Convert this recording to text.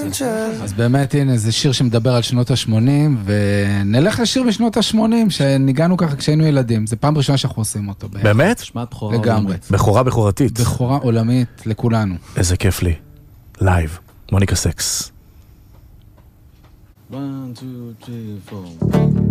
אז באמת, הנה, זה שיר שמדבר על שנות ה-80, ונלך לשיר משנות ה-80, שניגענו ככה כשהיינו ילדים. זה פעם ראשונה שאנחנו עושים אותו. באמת? לגמרי. בכורה בכורה עולמית לכולנו. איזה כיף לי. לייב. מוניקה סקס. 1, 2, 3, 4